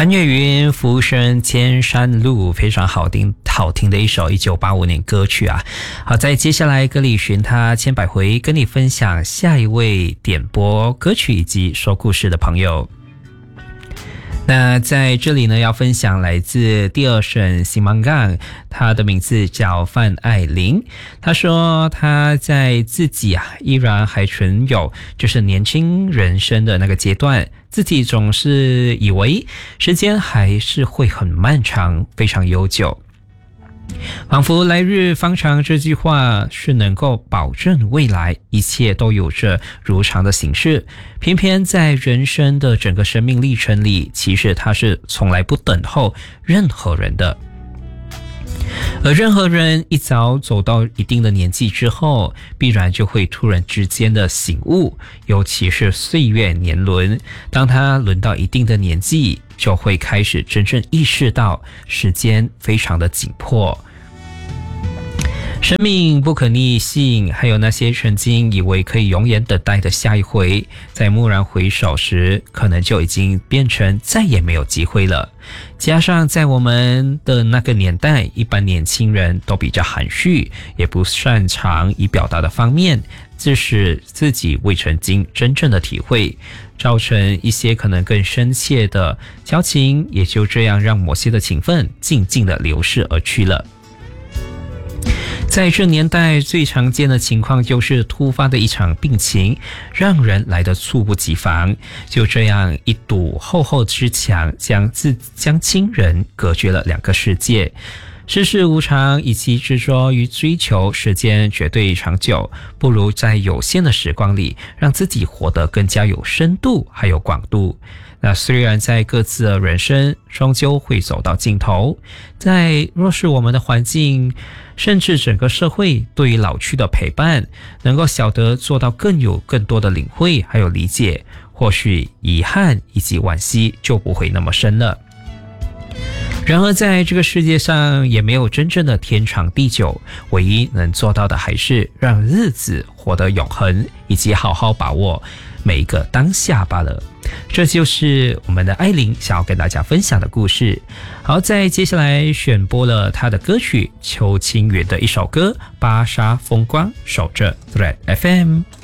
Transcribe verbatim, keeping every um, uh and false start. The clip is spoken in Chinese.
潘越云浮生千山路，非常好听好听的一首一九八五年歌曲啊。好，在接下来歌里寻他千百回，跟你分享下一位点播歌曲以及说故事的朋友。那在这里呢，要分享来自第二省新芒港，他的名字叫范爱玲。他说他在自己啊依然还存有就是年轻人生的那个阶段，自己总是以为时间还是会很漫长，非常悠久，仿佛来日方长这句话是能够保证未来一切都有着如常的形式，偏偏在人生的整个生命历程里，其实他是从来不等候任何人的。而任何人一早走到一定的年纪之后，必然就会突然之间的醒悟，尤其是岁月年轮，当他轮到一定的年纪，就会开始真正意识到时间非常的紧迫，生命不可逆性，还有那些曾经以为可以永远等待的下一回，在蓦然回首时，可能就已经变成再也没有机会了。加上在我们的那个年代，一般年轻人都比较含蓄，也不擅长以表达的方面，致使自己未曾经真正的体会，造成一些可能更深切的交情，也就这样让某些的情分静静的流逝而去了。在这年代最常见的情况就是突发的一场病情，让人来得猝不及防，就这样一堵厚厚之墙将自将亲人隔绝了两个世界。世事无常，以及执着于追求时间绝对长久，不如在有限的时光里让自己活得更加有深度还有广度。那虽然在各自的人生终究会走到尽头，在若是我们的环境甚至整个社会对于老去的陪伴能够晓得做到更有更多的领会还有理解，或许遗憾以及惋惜就不会那么深了。然而在这个世界上也没有真正的天长地久，唯一能做到的还是让日子活得永恒，以及好好把握每一个当下罢了。这就是我们的艾琳想要跟大家分享的故事。好，在接下来选播了她的歌曲邱清源的一首歌《芭莎风光》，守着 Thread F M。